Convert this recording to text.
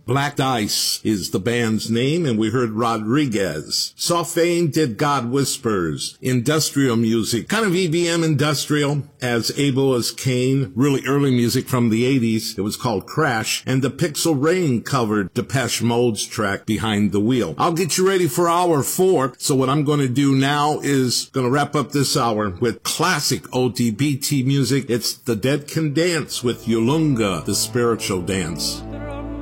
Black Dice is the band's name, and we heard Rodriguez. Softvein did God Whispers. Industrial music, kind of EBM industrial, as able as Kane. Really early music from the 80s. It was called Crash, and the Pixel Rain covered Depeche Mode's track Behind the Wheel. I'll get you ready for hour 4, so what I'm going to do now is going to wrap up this hour with classic OTBT music. It's The Dead Can Dance with Yolunga, the spiritual dance.